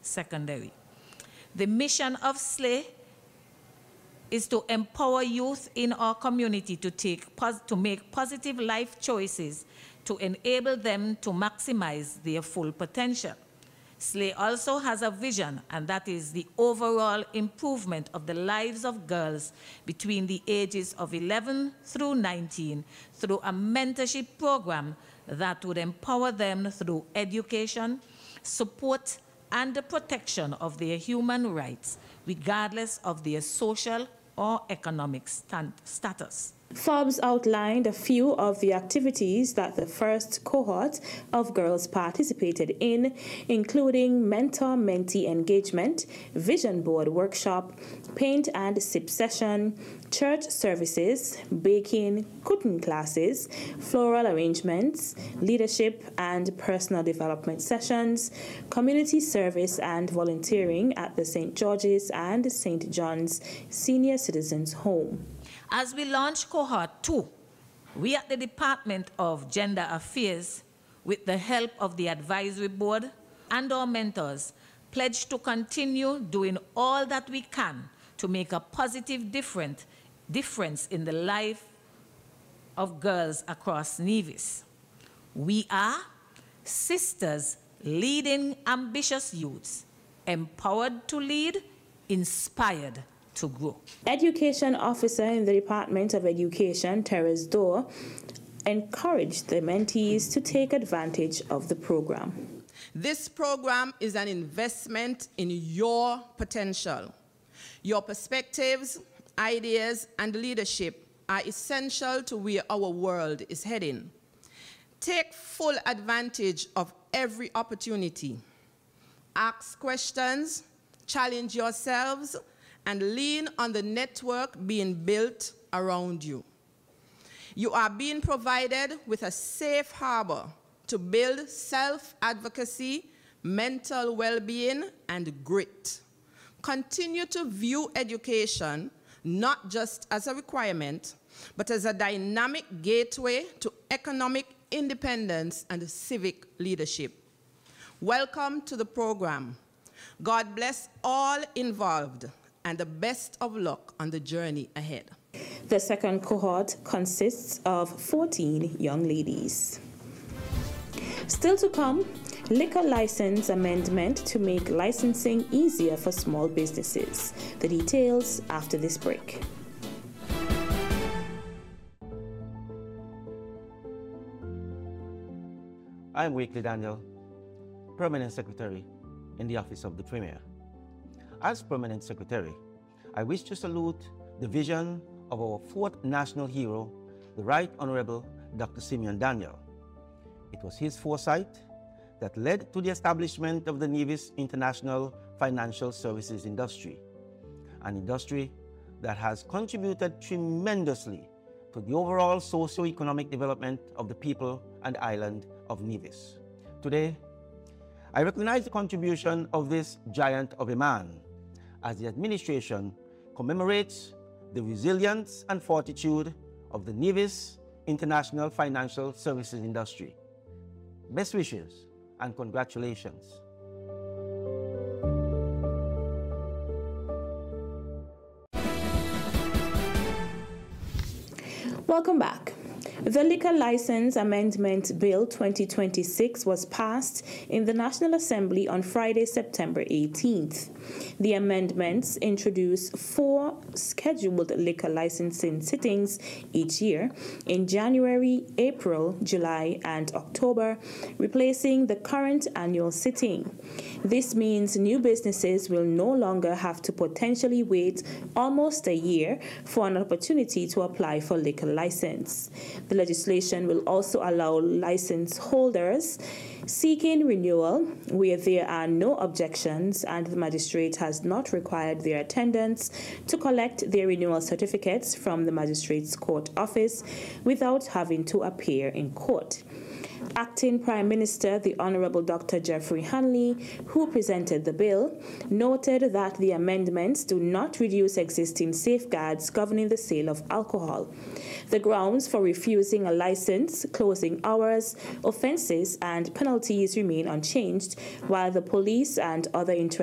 secondary. The mission of SLAY is to empower youth in our community to make positive life choices to enable them to maximize their full potential. SLAY also has a vision, and that is the overall improvement of the lives of girls between the ages of 11 through 19 through a mentorship program that would empower them through education, support, and the protection of their human rights, regardless of their social or economic status. Forbes outlined a few of the activities that the first cohort of girls participated in, including mentor-mentee engagement, vision board workshop, paint and sip session, church services, baking, cooking classes, floral arrangements, leadership and personal development sessions, community service and volunteering at the St. George's and St. John's Senior Citizens Home. As we launch Cohort 2, we at the Department of Gender Affairs, with the help of the Advisory Board and our mentors, pledge to continue doing all that we can to make a positive difference in the life of girls across Nevis. We are sisters leading ambitious youths, empowered to lead, inspired to grow. Education Officer in the Department of Education, Teres Dorr, encouraged the mentees to take advantage of the program. This program is an investment in your potential. Your perspectives, ideas, and leadership are essential to where our world is heading. Take full advantage of every opportunity. Ask questions, challenge yourselves, and lean on the network being built around you. You are being provided with a safe harbor to build self-advocacy, mental well-being, and grit. Continue to view education not just as a requirement, but as a dynamic gateway to economic independence and civic leadership. Welcome to the program. God bless all involved, and the best of luck on the journey ahead. The second cohort consists of 14 young ladies. Still to come, liquor license amendment to make licensing easier for small businesses. The details after this break. I am Wakely Daniel, Permanent Secretary in the Office of the Premier. As Permanent Secretary, I wish to salute the vision of our fourth national hero, the Right Honorable Dr. Simeon Daniel. It was his foresight that led to the establishment of the Nevis International Financial Services Industry, an industry that has contributed tremendously to the overall socio-economic development of the people and island of Nevis. Today, I recognize the contribution of this giant of a man as the administration commemorates the resilience and fortitude of the Nevis International Financial Services Industry. Best wishes and congratulations. Welcome back. The Liquor License Amendment Bill 2026 was passed in the National Assembly on Friday, September 18th. The amendments introduce 4 scheduled liquor licensing sittings each year in January, April, July, and October, replacing the current annual sitting. This means new businesses will no longer have to potentially wait almost a year for an opportunity to apply for liquor license. The legislation will also allow license holders seeking renewal where there are no objections and the magistrate has not required their attendance to collect their renewal certificates from the magistrate's court office without having to appear in court. Acting Prime Minister, the Honorable Dr. Jeffrey Hanley, who presented the bill, noted that the amendments do not reduce existing safeguards governing the sale of alcohol. The grounds for refusing a license, closing hours, offences and penalties remain unchanged, while the police and other interested